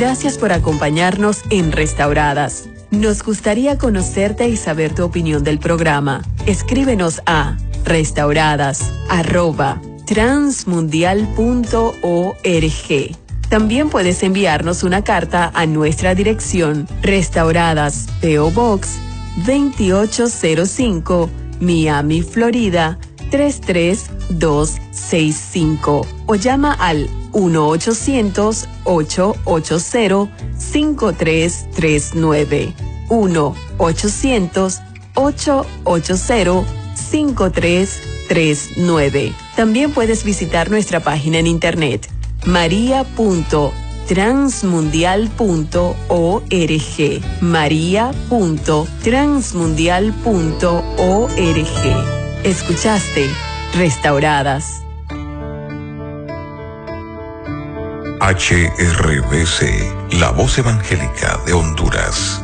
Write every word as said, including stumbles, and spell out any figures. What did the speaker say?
Gracias por acompañarnos en Restauradas. Nos gustaría conocerte y saber tu opinión del programa. Escríbenos a restauradas arroba transmundial punto org. También puedes enviarnos una carta a nuestra dirección Restauradas, P O Box veintiocho cero cinco, Miami, Florida tres tres dos seis cinco o llama al uno ochocientos, ocho ocho cero, cinco tres tres nueve. uno ochocientos, ocho ocho cero, cinco tres tres nueve. También puedes visitar nuestra página en internet maria punto transmundial punto org. maria punto transmundial punto org. Escuchaste Restauradas. H R B C, la voz evangélica de Honduras.